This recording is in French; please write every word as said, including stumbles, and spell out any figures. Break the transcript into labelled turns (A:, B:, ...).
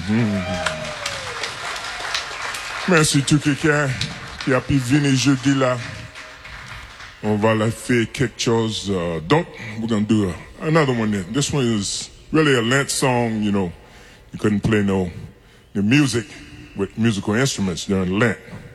A: Merci tout quelqu'un qui a pu venir jeudi là. On va la faire quelque chose uh, d'autre. We're gonna do a, another one then. This one is really a Lent song, you know. You couldn't play no the music with musical instruments during Lent.